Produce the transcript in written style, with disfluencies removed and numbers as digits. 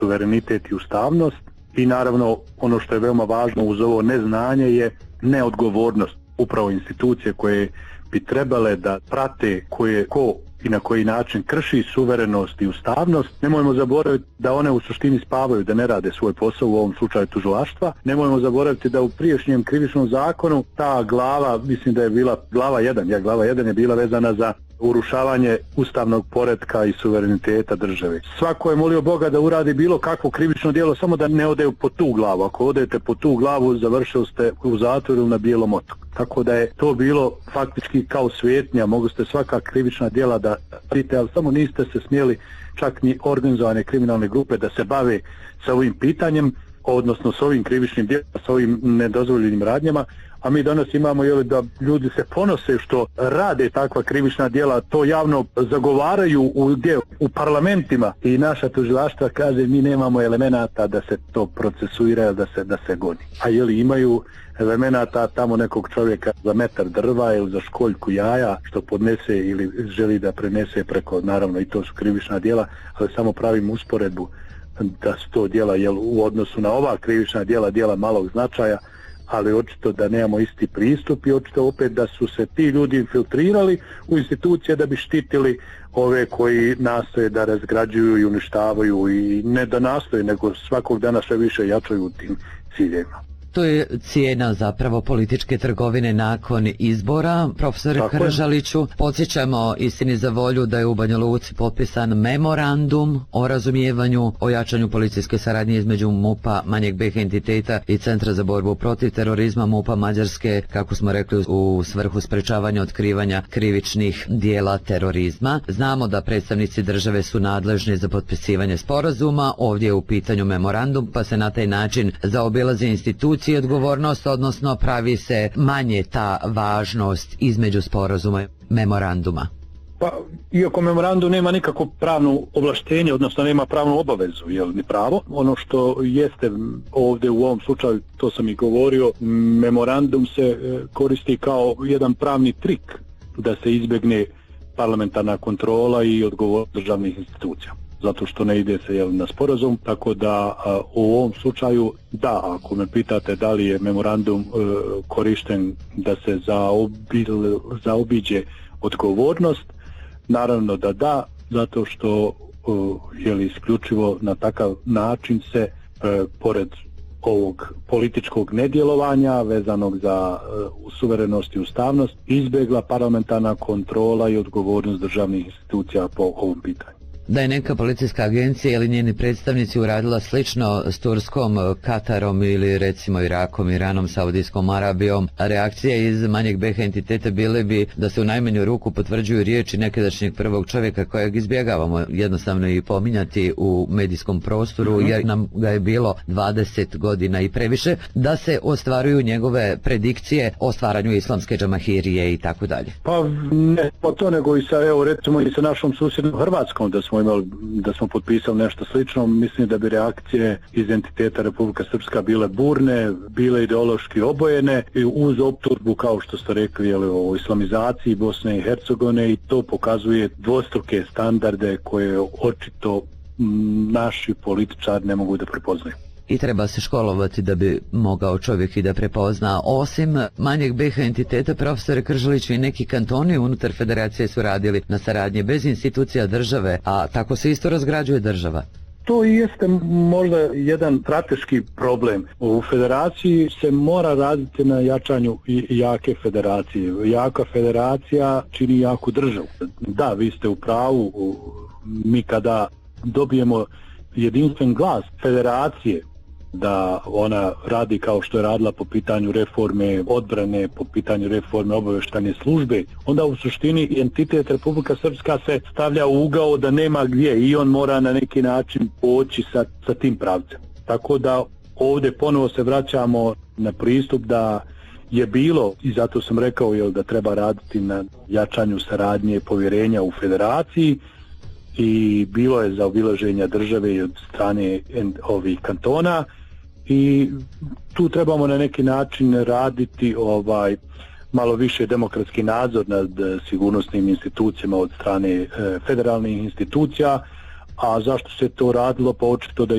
suverenitet i ustavnost i naravno ono što je veoma važno uz ovo neznanje je neodgovornost upravo institucije koje bi trebale da prate ko i na koji način krši suverenost i ustavnost. Nemojmo zaboraviti da one u suštini spavaju, da ne rade svoj posao, u ovom slučaju tužilaštva. Nemojmo zaboraviti da u prijašnjem krivičnom zakonu ta glava, mislim da je bila glava 1 je bila vezana za urušavanje ustavnog poretka i suvereniteta države. Svako je molio Boga da uradi bilo kakvo krivično djelo, samo da ne ode po tu glavu. Ako odete po tu glavu, završili ste u zatvoru na Bijelom otoku. Tako da je to bilo faktički kao svijetnja, mogli ste svaka krivična djela da radite, ali samo niste se smjeli čak ni organizovane kriminalne grupe da se bave sa ovim pitanjem, odnosno s ovim krivičnim djelima, sa ovim nedozvoljenim radnjama. A mi danas imamo da ljudi se ponose što rade takva krivična djela, to javno zagovaraju u parlamentima i naša tužilaštva kaže mi nemamo elemenata da se to procesuira, da se goni. A imaju elemenata tamo nekog čovjeka za metar drva ili za školjku jaja što podnese ili želi da prenese preko, naravno i to su krivična djela, ali samo pravim usporedbu da su to djela u odnosu na ova krivična djela malog značaja, ali očito da nemamo isti pristup i očito opet da su se ti ljudi infiltrirali u institucije da bi štitili ove koji nastoje da razgrađuju i uništavaju i ne da nastoje, nego svakog dana sve više jačaju u tim ciljevima. To je cijena zapravo političke trgovine nakon izbora. Profesore Kržaliću, podsjećamo istini za volju da je u Banja Luci potpisan memorandum o razumijevanju, o jačanju policijske saradnje između MUP-a manjeg BiH entiteta i Centra za borbu protiv terorizma MUP-a Mađarske, kako smo rekli, u svrhu sprečavanja otkrivanja krivičnih dijela terorizma. Znamo da predstavnici države su nadležni za potpisivanje sporazuma, ovdje je u pitanju memorandum, pa se na taj način zaobilaze institucije i odgovornost, odnosno pravi se manje ta važnost između sporazuma i memoranduma. Pa, iako memorandum nema nikakvo pravno ovlaštenje, odnosno nema pravnu obavezu, ni pravo. Ono što jeste ovdje u ovom slučaju, to sam i govorio, memorandum se koristi kao jedan pravni trik da se izbjegne parlamentarna kontrola i odgovornost državnih institucija. Zato što ne ide se na sporazum, tako da u ovom slučaju da, ako me pitate da li je memorandum korišten da se zaobiđe odgovornost, naravno da, zato što isključivo na takav način se pored ovog političkog nedjelovanja vezanog za suverenost i ustavnost izbjegla parlamentarna kontrola i odgovornost državnih institucija po ovom pitanju. Da je neka policijska agencija ili njeni predstavnici uradila slično s Turskom, Katarom ili recimo Irakom, Iranom, Saudijskom Arabijom, reakcija iz manjeg BiH entiteta bile bi da se u najmanju ruku potvrđuju riječi nekadašnjeg prvog čovjeka kojeg izbjegavamo jednostavno i pominjati u medijskom prostoru, jer nam ga je bilo 20 godina i previše, da se ostvaruju njegove predikcije o stvaranju islamske džamahirije i tako dalje. Pa ne po to, nego i sa, recimo i sa našom susjednom Hrvatskom, da smo potpisali nešto slično. Mislim da bi reakcije iz entiteta Republika Srpska bile burne, bile ideološki obojene i uz optužbu, kao što ste rekli, o islamizaciji Bosne i Hercegovine, i to pokazuje dvostruke standarde koje očito naši političari ne mogu da prepoznaju. I treba se školovati da bi mogao čovjek i da prepozna. Osim manjeg BiH entiteta, profesore Kržaliću, i neki kantoni unutar federacije su radili na saradnji bez institucija države, a tako se isto razgrađuje država. To i jeste možda jedan strateški problem. U federaciji se mora raditi na jačanju jake federacije. Jaka federacija čini jaku državu. Da, vi ste u pravu, mi kada dobijemo jedinstven glas federacije, da ona radi kao što je radila po pitanju reforme odbrane, po pitanju reforme obavještajne službe, onda u suštini entitet Republika Srpska se stavlja u ugao da nema gdje i on mora na neki način poći sa tim pravcem. Tako da ovdje ponovo se vraćamo na pristup da je bilo, i zato sam rekao da treba raditi na jačanju saradnje i povjerenja u federaciji, i bilo je zaobilaženja države i od strane ovih kantona, i tu trebamo na neki način raditi malo više demokratski nadzor nad sigurnosnim institucijama od strane federalnih institucija. A zašto se to radilo? Pa očito da